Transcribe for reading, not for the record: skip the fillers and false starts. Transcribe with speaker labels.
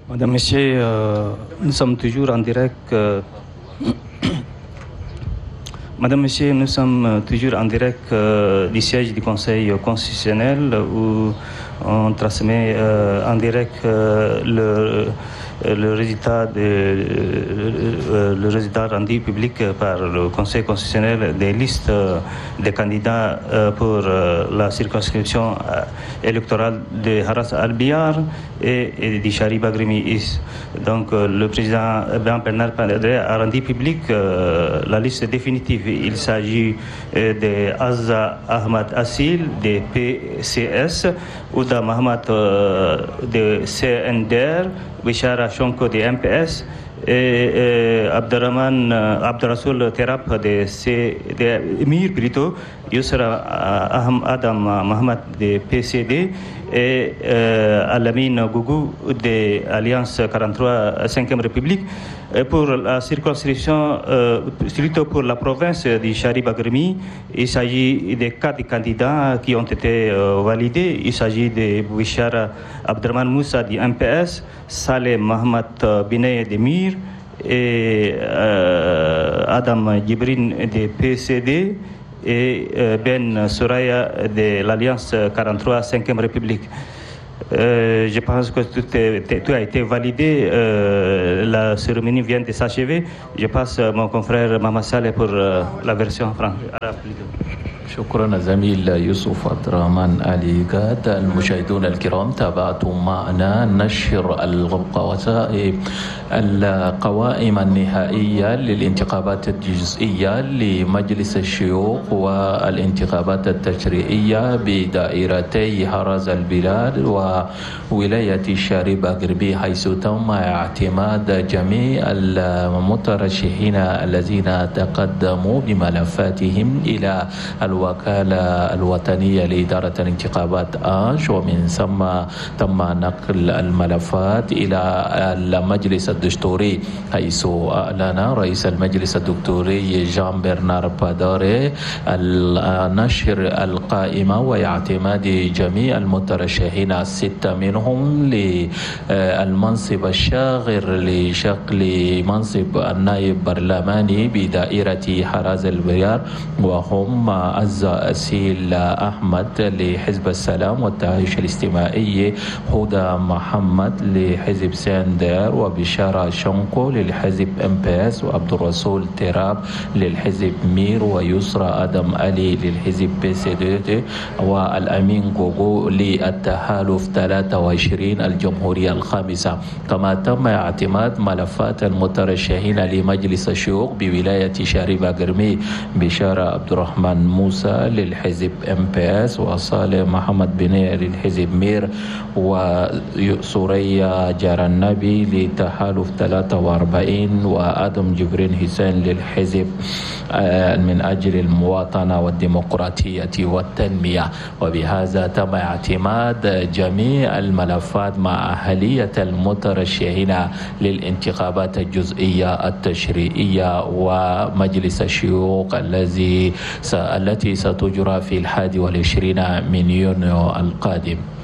Speaker 1: Madame, Messieurs, nous sommes toujours en direct. Madame, Messieurs, nous sommes toujours en direct du siège du Conseil constitutionnel où on transmet en direct le résultat rendu public par le Conseil constitutionnel des listes des candidats pour la circonscription électorale de Haras Al-Biar et du Chari Bagrimi. Donc le président Bernard Pandré a rendu public la liste définitive. Il s'agit de Azza Ahmad Assil de PCS, Ouda Mohamed de CNDR, Bishara Shonko de MPS et Abdurrasoul Terap de Mir plutôt, Yusra Adam Mohamed de PCD et Alamine Gougou de Alliance 43 5e République. Pour la circonscription, surtout pour la province du Chari Bagrimi, il s'agit des 4 candidats qui ont été validés. Il s'agit de Bouchara Abdraman Moussa du MPS, Saleh Mohamed Binay de Mir et Adam Djibrin de PCD et Ben Souraya de l'Alliance 43 5e République. Je pense que tout a été validé. La cérémonie vient de s'achever. Je passe mon confrère Mama Saleh pour la version arabe.
Speaker 2: شكرا زميل يوسف عبد الرحمن آل جاد. المشاهدون الكرام، تابعتم معنا نشر القوائم النهائية للانتخابات الجزئية لمجلس الشيوخ والانتخابات التشريعية بدائرتي هرز البلاد وولاية الشاري باغربي، حيث تم اعتماد جميع المترشحين الذين تقدموا بملفاتهم إلى الوكالة الوطنية لإدارة الانتخابات آش، ومن ثم تم نقل الملفات إلى المجلس الدستوري، حيث أعلن رئيس المجلس الدستوري جان برنار باداري نشر القائمة واعتماد جميع المترشحين 6 منهم للمنصب الشاغر لشكل منصب النائب البرلماني بدائرة حراز البيار، وهم عزة أسيل أحمد لحزب السلام والتعايش الاجتماعي، هدى محمد لحزب سندر، وبشارة شنقو للحزب MPS، وعبد الرسول تراب للحزب مير، ويسرى آدم علي للحزب PCD، والأمين غوغو للتحالف 23 الجمهورية الخامسة. كما تم اعتماد ملفات المترشحين لمجلس الشيوخ بولاية شاري باغرمي، بشارة عبد الرحمن موسى للحزب MPS، وصالح محمد بني للحزب مير، وسوريا جار النبي لتحالف 43، وآدم جبرين حسين للحزب من أجل المواطنة والديمقراطية والتنمية. وبهذا تم اعتماد جميع الملفات مع أهلية المترشحين للانتخابات الجزئية التشريعية ومجلس الشيوخ التي ستجرى في 21 من يونيو القادم.